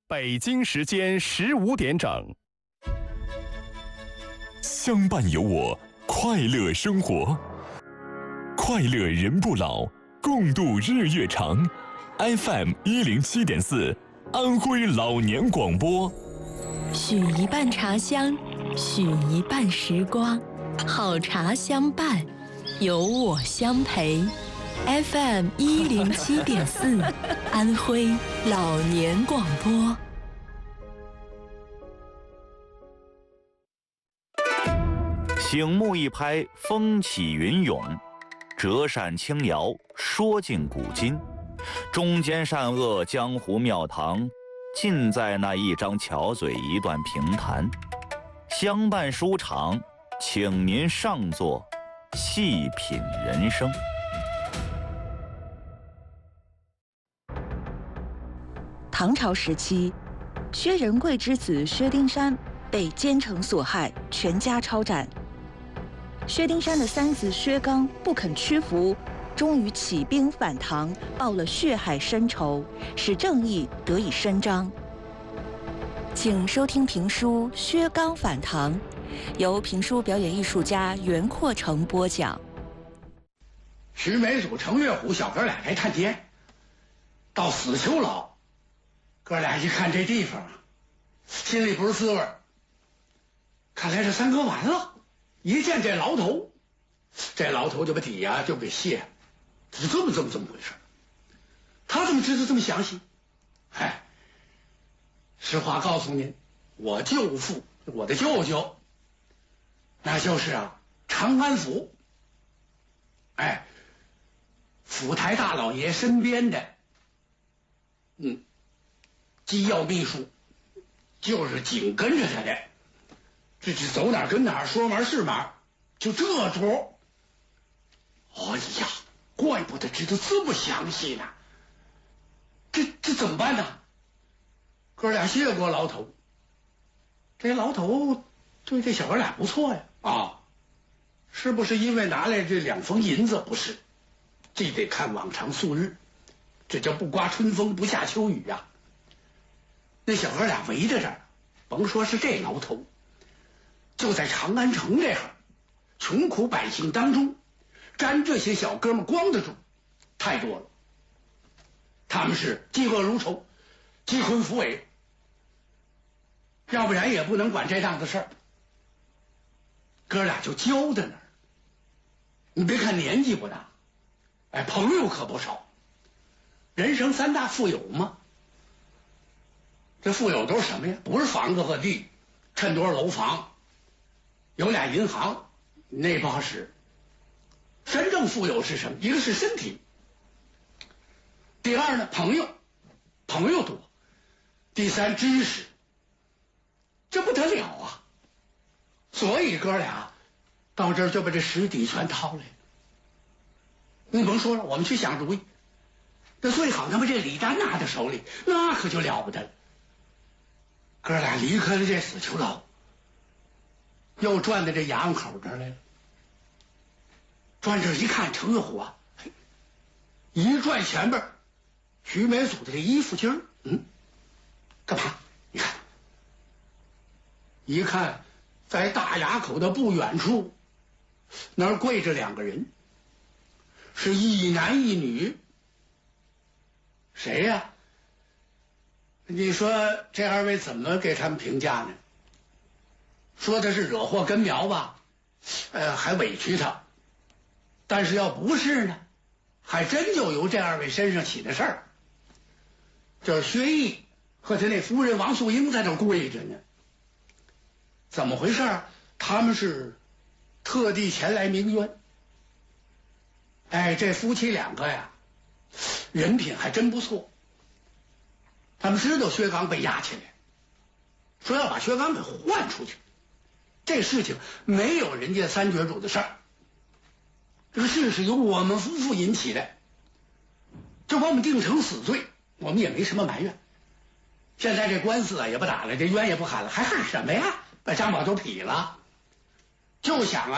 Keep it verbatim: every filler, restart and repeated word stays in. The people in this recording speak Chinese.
北京时间十五点整。 相伴有我，快乐生活，快乐人不老，共度日月长。F M 一零七点四，安徽老年广播。 许一半茶香，许一半时光，好茶相伴，有我相陪。F M 一零七点四，安徽老年广播。 醒目一拍，风起云涌；折扇轻摇，说尽古今。中间善恶，江湖庙堂，尽在那一张巧嘴，一段评弹。相伴书场，请您上座，细品人生。 唐朝时期，薛仁贵之子薛丁山被奸臣所害，全家抄斩。薛丁山的三子薛刚不肯屈服，终于起兵反唐，报了血海深仇，使正义得以伸张。请收听评书《薛刚反唐》，由评书表演艺术家袁阔成播讲。 徐梅祖、程月虎小哥俩来探监，到死囚牢，哥俩一看这地方，心里不是滋味。看来这三哥完了。一见这牢头，这牢头就把底呀就给卸，是这么这么这么回事。他怎么知道这么详细？嗨，实话告诉您，我舅父，我的舅舅，那就是啊长安府，哎，府台大老爷身边的，嗯，机要秘书，就是紧跟着他的。这是走哪儿跟哪儿，说嘛是嘛，就这主。哎呀，怪不得知道这么详细呢。这这怎么办呢？哥俩谢过牢头，这牢头对这小哥俩不错呀。啊，是不是因为拿来这两封银子？不是，这得看往常素日，这叫不刮春风不下秋雨啊。那小哥俩围着这儿，甭说是这牢头。就在长安城这儿，穷苦百姓当中，沾这些小哥们光得住，太多了。他们是嫉恶如仇，鸡昏虎尾，要不然也不能管这档子事儿。哥俩就交在那儿。你别看年纪不大，哎，朋友可不少。人生三大富有嘛。这富有都是什么呀？不是房子和地，趁多少楼房。有俩银行，那不好使。真正富有是什么？一个是身体，第二呢，朋友，朋友多，第三知识，这不得了啊！所以哥俩到这儿就把这实底全掏来了。你甭说了，我们去想主意，这最好他妈这李丹拿在手里，那可就了不得了。哥俩离开了这死囚牢。又转到这衙门口这儿来了，转这一看，程月虎啊，一转前边，徐梅祖的这衣服襟儿，嗯，干嘛？你看，一看，在大衙口的不远处，那儿跪着两个人，是一男一女。谁呀？你说这二位怎么给他们评价呢？说的是惹祸根苗吧，呃，还委屈他。但是要不是呢，还真就由这二位身上起的事儿。就是薛毅和他那夫人王素英在这跪着呢。怎么回事？他们是特地前来鸣冤。哎，这夫妻两个呀，人品还真不错。他们知道薛刚被押起来，说要把薛刚给换出去。这事情没有人家三绝主的事儿，这个事是由我们夫妇引起的，就把我们定成死罪，我们也没什么埋怨。现在这官司啊也不打了，这冤也不喊了，还喊什么呀？把张宝就劈了，就想啊。